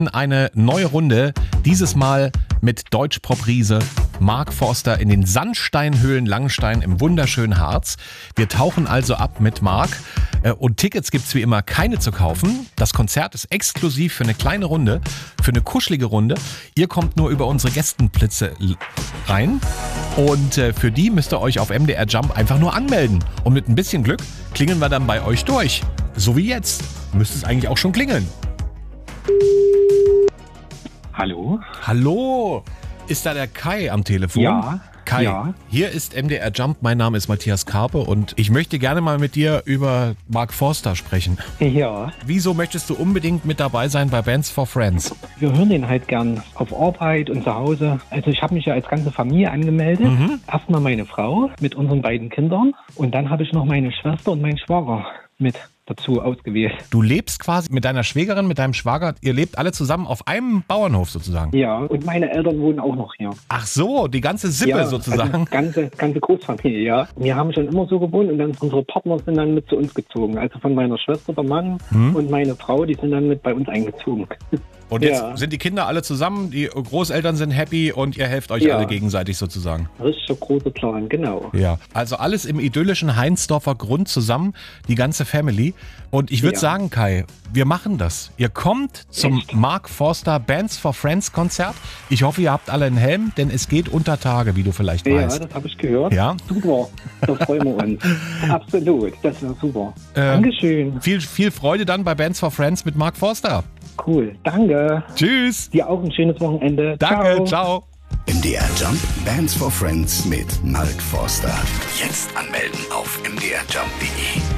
Eine neue Runde, dieses Mal mit Deutschpop-Riese Mark Forster in den Sandsteinhöhlen Langenstein im wunderschönen Harz. Wir tauchen also ab mit Mark und Tickets gibt's wie immer keine zu kaufen. Das Konzert ist exklusiv für eine kleine Runde, für eine kuschelige Runde. Ihr kommt nur über unsere Gästenplätze rein und für die müsst ihr euch auf MDR Jump einfach nur anmelden. Und mit ein bisschen Glück klingeln wir dann bei euch durch. So wie jetzt. Müsste es eigentlich auch schon klingeln. Hallo? Hallo, ist da der Kai am Telefon? Ja. Kai, ja. Hier ist MDR Jump, mein Name ist Matthias Karpe und ich möchte gerne mal mit dir über Mark Forster sprechen. Ja. Wieso möchtest du unbedingt mit dabei sein bei Bands for Friends? Wir hören den halt gern auf Arbeit und zu Hause. Also ich habe mich ja als ganze Familie angemeldet. Erstmal meine Frau mit unseren beiden Kindern und dann habe ich noch meine Schwester und meinen Schwager mit dazu ausgewählt. Du lebst quasi mit deiner Schwägerin, mit deinem Schwager, ihr lebt alle zusammen auf einem Bauernhof sozusagen? Ja, und meine Eltern wohnen auch noch hier. Ach so, die ganze Sippe ja, sozusagen? Also ganze Großfamilie, ja. Wir haben schon immer so gewohnt und dann unsere Partner sind dann mit zu uns gezogen. Also von meiner Schwester, der Mann und meine Frau, die sind dann mit bei uns eingezogen. Und jetzt sind die Kinder alle zusammen, die Großeltern sind happy und ihr helft euch alle gegenseitig sozusagen. Richtig großer Plan, genau. Ja, also alles im idyllischen Heinsdorfer Grund zusammen, die ganze Family. Und ich würde sagen, Kai, wir machen das. Ihr kommt zum Mark Forster Bands for Friends Konzert. Ich hoffe, ihr habt alle einen Helm, denn es geht unter Tage, wie du vielleicht weißt. Ja, das habe ich gehört. Ja? Super, da freuen wir uns. Absolut, das wäre super. Dankeschön. Viel Freude dann bei Bands for Friends mit Mark Forster. Cool, danke. Tschüss. Dir auch ein schönes Wochenende. Danke, ciao. MDR Jump Bands for Friends mit Mark Forster. Jetzt anmelden auf mdrjump.de.